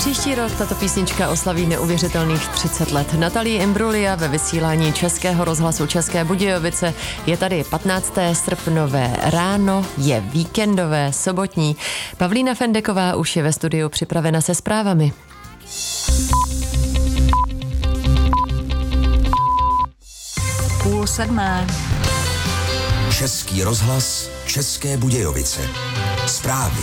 Příští rok tato písnička oslaví neuvěřitelných 30 let. Natalie Imbruglia ve vysílání Českého rozhlasu České Budějovice. Je tady 15. srpnové ráno, je víkendové, sobotní. Pavlína Fendeková už je ve studiu připravena se zprávami. Půl sedmé. Český rozhlas České Budějovice. Zprávy.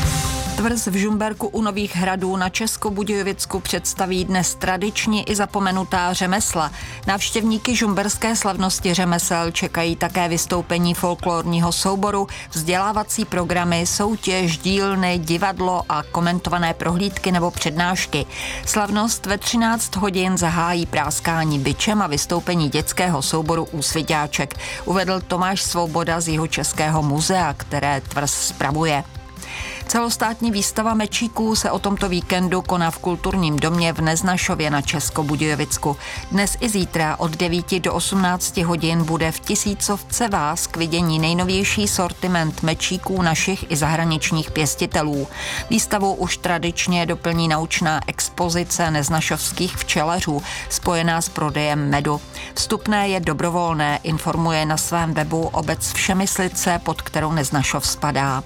Tvrz v Žumberku u Nových Hradů na Českobudějovicku představí dnes tradičně i zapomenutá řemesla. Návštěvníky žumberské slavnosti řemesel čekají také vystoupení folklorního souboru, vzdělávací programy, soutěž, dílny, divadlo a komentované prohlídky nebo přednášky. Slavnost ve 13 hodin zahájí práskání bičem a vystoupení dětského souboru Úsviťáček, uvedl Tomáš Svoboda z Jihočeského muzea, které tvrz spravuje. Celostátní výstava mečíků se o tomto víkendu koná v kulturním domě v Neznašově na Českobudějovicku. Dnes i zítra od 9 do 18 hodin bude v Tisícovce vás k vidění nejnovější sortiment mečíků našich i zahraničních pěstitelů. Výstavu už tradičně doplní naučná expozice neznašovských včelařů, spojená s prodejem medu. Vstupné je dobrovolné, informuje na svém webu obec Všemyslice, pod kterou Neznašov spadá.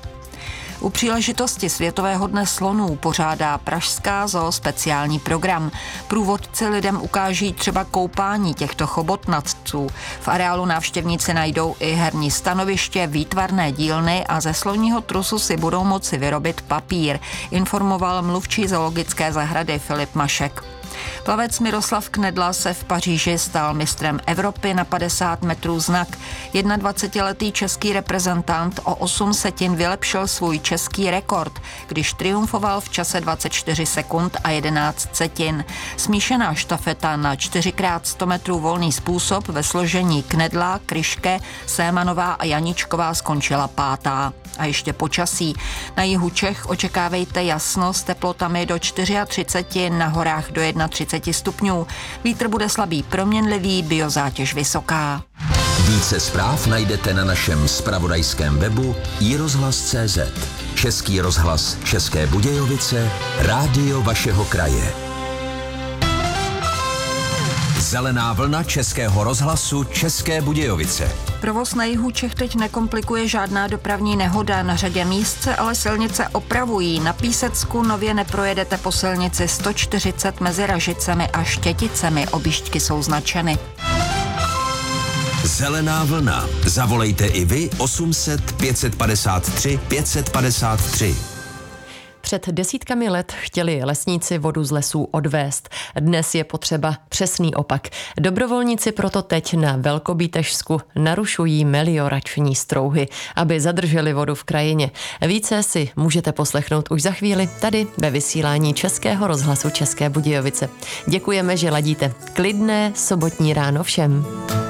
U příležitosti Světového dne slonů pořádá pražská zoo speciální program. Průvodci lidem ukáží třeba koupání těchto chobotnatců. V areálu návštěvníci najdou i herní stanoviště, výtvarné dílny a ze sloního trusu si budou moci vyrobit papír, informoval mluvčí zoologické zahrady Filip Mašek. Plavec Miroslav Knedla se v Paříži stal mistrem Evropy na 50 metrů znak. 21letý český reprezentant o 8 setin vylepšil svůj český rekord, když triumfoval v čase 24 sekund a 11 setin. Smíšená štafeta na 4x100 metrů volný způsob ve složení Knedla, Kryške, Sémanová a Janičková skončila 5. A ještě počasí. Na jihu Čech očekávejte jasno s teplotami do 34, na horách do 31 stupňů. Vítr bude slabý proměnlivý, biozátěž vysoká. Více zpráv najdete na našem zpravodajském webu iRozhlas.cz. Český rozhlas České Budějovice, rádio vašeho kraje. Zelená vlna Českého rozhlasu České Budějovice. Provoz na jihu Čech teď nekomplikuje žádná dopravní nehoda. Na řadě míst se ale silnice opravují. Na Písecku nově neprojedete po silnici 140 mezi Ražicemi a Štěticemi. Objížďky jsou značeny. Zelená vlna. Zavolejte i vy 800 553 553. Před desítkami let chtěli lesníci vodu z lesů odvést. Dnes je potřeba přesný opak. Dobrovolníci proto teď na Velkobýtežsku narušují meliorační strouhy, aby zadrželi vodu v krajině. Více si můžete poslechnout už za chvíli tady ve vysílání Českého rozhlasu České Budějovice. Děkujeme, že ladíte. Klidné sobotní ráno všem.